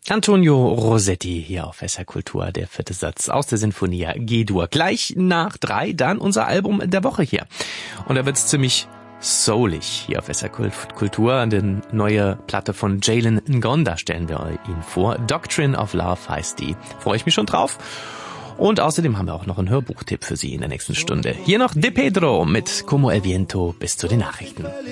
Antonio Rossetti hier auf SR Kultur, der 4. Satz aus der Sinfonia G-Dur. Gleich nach 3 dann unser Album der Woche hier. Und da wird's ziemlich soulig hier auf SR Kultur. Eine neue Platte von Jalen Ngonda stellen wir Ihnen vor. Doctrine of Love heißt die. Freue ich mich schon drauf. Und außerdem haben wir auch noch einen Hörbuchtipp für Sie in der nächsten Stunde. Hier noch De Pedro mit Como el Viento bis zu den Nachrichten.